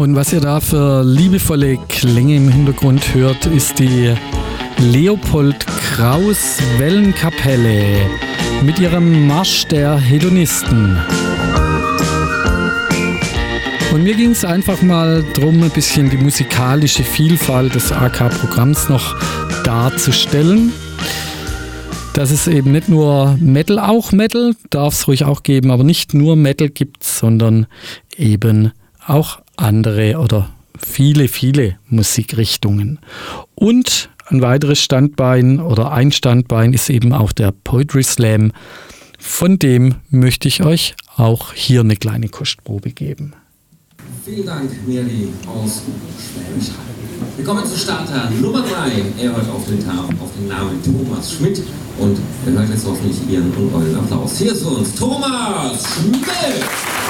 Und was ihr da für liebevolle Klänge im Hintergrund hört, ist die Leopold Kraus Wellenkapelle mit ihrem Marsch der Hedonisten. Und mir ging es einfach mal darum, ein bisschen die musikalische Vielfalt des AK-Programms noch darzustellen. Dass es eben nicht nur Metal, auch Metal, darf es ruhig auch geben, aber nicht nur Metal gibt es, sondern eben auch andere oder viele, viele Musikrichtungen. Und ein weiteres Standbein oder ein Standbein ist eben auch der Poetry Slam. Von dem möchte ich euch auch hier eine kleine Kostprobe geben. Vielen Dank, Mirli aus Schwäbisch Hall. Wir kommen zu Starter Nummer 3. Er hört auf den Namen Thomas Schmidt und er hört jetzt hoffentlich Ihren und euren Applaus. Hier ist uns Thomas Schmidt!